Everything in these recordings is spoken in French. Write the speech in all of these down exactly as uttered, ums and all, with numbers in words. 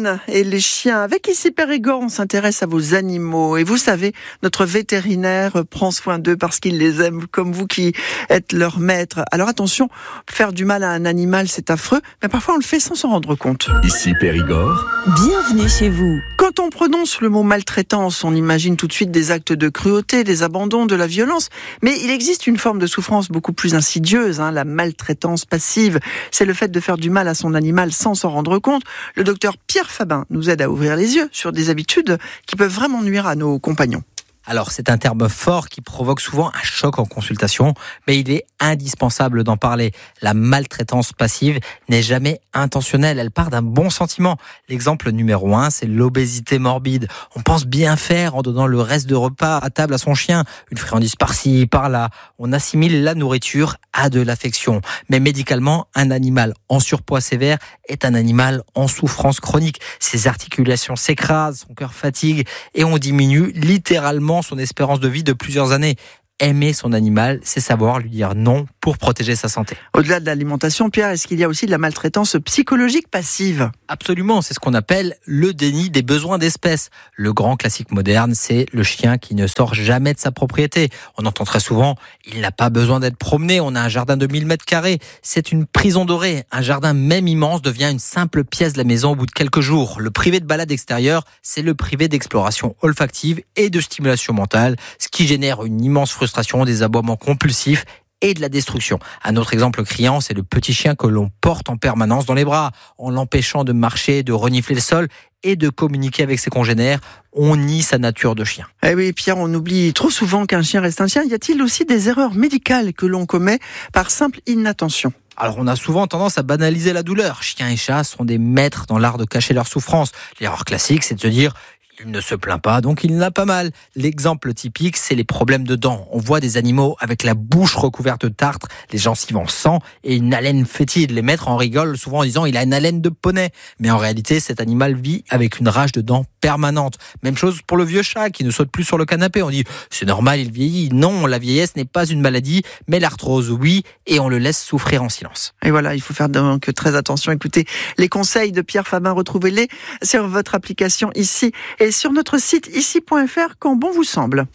canines et les chiens. Avec Ici Périgord, on s'intéresse à vos animaux. Et vous savez, notre vétérinaire prend soin d'eux parce qu'il les aime, comme vous qui êtes leur maître. Alors attention, faire du mal à un animal, c'est affreux, mais parfois on le fait sans s'en rendre compte. Ici Périgord. Bienvenue chez vous. Quand on prononce le mot maltraitance, on imagine tout de suite des actes de cruauté, des abandons, de la violence. Mais il existe une forme de souffrance beaucoup plus insidieuse, hein, la maltraitance passive. C'est le fait de faire du mal à son animal sans s'en rendre compte. Le docteur Pierre Fabin nous aide à ouvrir les yeux sur des habitudes qui peuvent vraiment nuire à nos compagnons. Alors, c'est un terme fort qui provoque souvent un choc en consultation, mais il est indispensable d'en parler. La maltraitance passive n'est jamais intentionnelle, elle part d'un bon sentiment. L'exemple numéro un, c'est l'obésité morbide. On pense bien faire en donnant le reste de repas à table à son chien, une friandise par-ci, par-là. On assimile la nourriture à de l'affection. Mais médicalement, un animal en surpoids sévère est un animal en souffrance chronique. Ses articulations s'écrasent, son cœur fatigue et on diminue littéralement son espérance de vie de plusieurs années. Aimer son animal, c'est savoir lui dire non pour protéger sa santé. Au-delà de l'alimentation, Pierre, est-ce qu'il y a aussi de la maltraitance psychologique passive ? Absolument, c'est ce qu'on appelle le déni des besoins d'espèce. Le grand classique moderne, c'est le chien qui ne sort jamais de sa propriété. On entend très souvent, il n'a pas besoin d'être promené, on a un jardin de mille mètres carrés. C'est une prison dorée. Un jardin même immense devient une simple pièce de la maison au bout de quelques jours. Le privé de balade extérieure, c'est le privé d'exploration olfactive et de stimulation mentale, ce qui génère une immense frustration, des aboiements compulsifs et de la destruction. Un autre exemple criant, c'est le petit chien que l'on porte en permanence dans les bras, en l'empêchant de marcher, de renifler le sol et de communiquer avec ses congénères. On nie sa nature de chien. Eh oui, Pierre, on oublie trop souvent qu'un chien reste un chien. Y a-t-il aussi des erreurs médicales que l'on commet par simple inattention ? Alors on a souvent tendance à banaliser la douleur. Chiens et chats sont des maîtres dans l'art de cacher leur souffrance. L'erreur classique, c'est de se dire il ne se plaint pas, donc il n'a pas mal. L'exemple typique, c'est les problèmes de dents. On voit des animaux avec la bouche recouverte de tartre, les gencives en sang et une haleine fétide. Les maîtres en rigolent souvent en disant il a une haleine de poney. Mais en réalité, cet animal vit avec une rage de dents permanente. Même chose pour le vieux chat qui ne saute plus sur le canapé. On dit c'est normal, il vieillit. Non, la vieillesse n'est pas une maladie, mais l'arthrose, oui, et on le laisse souffrir en silence. Et voilà, il faut faire donc très attention. Écoutez, les conseils de Pierre Fabin, retrouvez-les sur votre application ici et sur notre site ici point f r quand bon vous semble.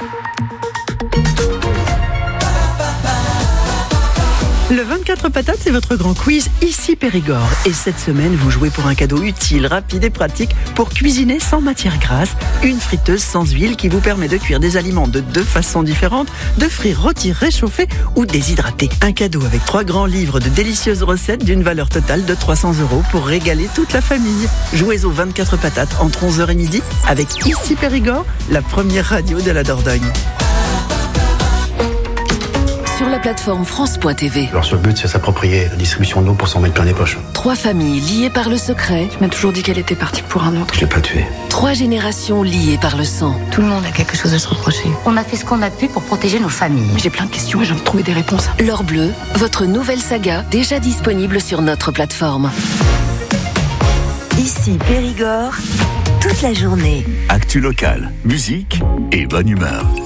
Le vingt-quatre patates, c'est votre grand quiz Ici Périgord. Et cette semaine, vous jouez pour un cadeau utile, rapide et pratique pour cuisiner sans matière grasse. Une friteuse sans huile qui vous permet de cuire des aliments de deux façons différentes, de frire, rôtir, réchauffer ou déshydrater. Un cadeau avec trois grands livres de délicieuses recettes d'une valeur totale de trois cents euros pour régaler toute la famille. Jouez aux vingt-quatre patates entre onze heures et midi avec Ici Périgord, la première radio de la Dordogne. Sur la plateforme France point t v. Leur seul but, c'est s'approprier la distribution de l'eau pour s'en mettre plein les poches. Trois familles liées par le secret. Tu m'as toujours dit qu'elle était partie pour un autre. Je l'ai pas tuée. Trois générations liées par le sang. Tout le monde a quelque chose à se reprocher. On a fait ce qu'on a pu pour protéger nos familles. Mais j'ai plein de questions et j'ai envie de trouver des réponses. L'Or Bleu, votre nouvelle saga, déjà disponible sur notre plateforme. Ici Périgord, toute la journée. Actu locale, musique et bonne humeur.